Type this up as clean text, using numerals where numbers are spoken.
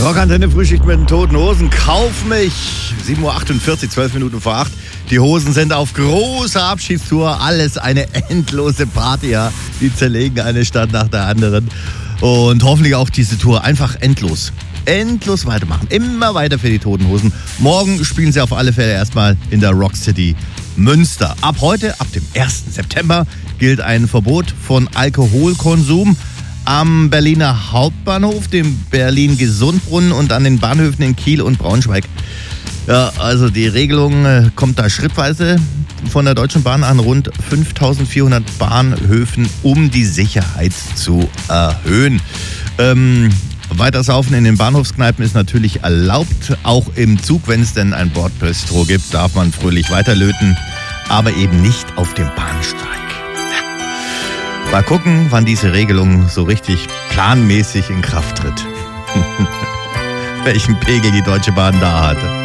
Rockantenne Frühschicht mit den Toten Hosen. Kauf mich! 7.48 Uhr, 12 Minuten vor 8. Die Hosen sind auf großer Abschiedstour. Alles eine endlose Party. Ja. Die zerlegen eine Stadt nach der anderen. Und hoffentlich auch diese Tour einfach endlos. Endlos weitermachen. Immer weiter für die Toten Hosen. Morgen spielen sie auf alle Fälle erstmal in der Rock City Münster. Ab heute, ab dem 1. September, gilt ein Verbot von Alkoholkonsum am Berliner Hauptbahnhof, dem Berlin-Gesundbrunnen und an den Bahnhöfen in Kiel und Braunschweig. Ja, also die Regelung kommt da schrittweise von der Deutschen Bahn an rund 5.400 Bahnhöfen, um die Sicherheit zu erhöhen. Weiter saufen in den Bahnhofskneipen ist natürlich erlaubt. Auch im Zug, wenn es denn ein Bordbistro gibt, darf man fröhlich weiterlöten, aber eben nicht auf dem Bahnsteig. Ja. Mal gucken, wann diese Regelung so richtig planmäßig in Kraft tritt. Welchen Pegel die Deutsche Bahn da hatte.